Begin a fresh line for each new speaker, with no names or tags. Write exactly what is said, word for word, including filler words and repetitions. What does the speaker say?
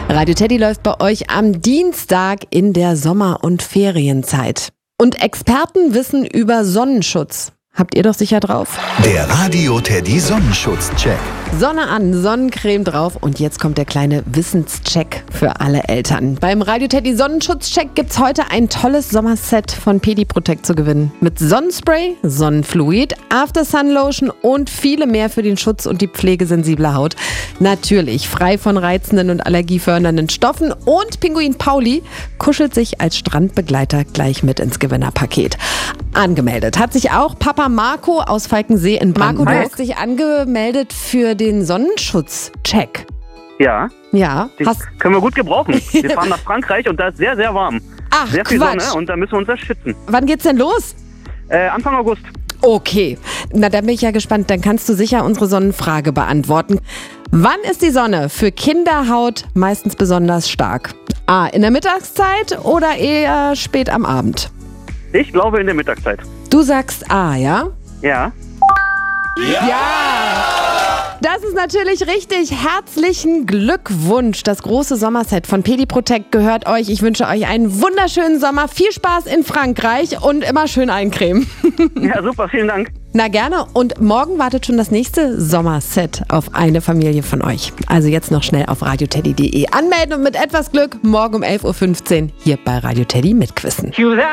Radio Teddy läuft bei euch am Dienstag in der Sommer- und Ferienzeit. Und Experten wissen über Sonnenschutz. Habt ihr doch sicher drauf?
Der Radio Teddy Sonnenschutz-Check.
Sonne an, Sonnencreme drauf und jetzt kommt der kleine Wissenscheck für alle Eltern. Beim Radio Teddy Sonnenschutz-Check gibt's heute ein tolles Sommerset von Pediprotect zu gewinnen. Mit Sonnenspray, Sonnenfluid, After-Sun-Lotion und viele mehr für den Schutz und die Pflege sensibler Haut. Natürlich frei von reizenden und allergiefördernden Stoffen und Pinguin Pauli kuschelt sich als Strandbegleiter gleich mit ins Gewinnerpaket. Angemeldet hat sich auch Papa Marco aus Falkensee in Brandenburg. Marco, du hast dich angemeldet für den Sonnenschutz-Check.
Ja.
Ja.
Den hast können wir gut gebrauchen. Wir fahren nach Frankreich und da ist sehr, sehr warm.
Ach,
sehr viel
Quatsch.
Sonne und da müssen wir uns da schützen.
Wann geht's denn los?
Äh, Anfang August.
Okay. Na, dann bin ich ja gespannt. Dann kannst du sicher unsere Sonnenfrage beantworten. Wann ist die Sonne für Kinderhaut meistens besonders stark? A, in der Mittagszeit oder eher spät am Abend?
Ich glaube in der Mittagszeit.
Du sagst A, ja?
Ja.
Ja! ja. Das ist natürlich richtig. Herzlichen Glückwunsch. Das große Sommerset von Pediprotect gehört euch. Ich wünsche euch einen wunderschönen Sommer. Viel Spaß in Frankreich und immer schön eincremen.
Ja, super. Vielen Dank.
Na gerne. Und morgen wartet schon das nächste Sommerset auf eine Familie von euch. Also jetzt noch schnell auf radioteddy punkt de anmelden und mit etwas Glück morgen um elf Uhr fünfzehn hier bei Radio Teddy mitquissen.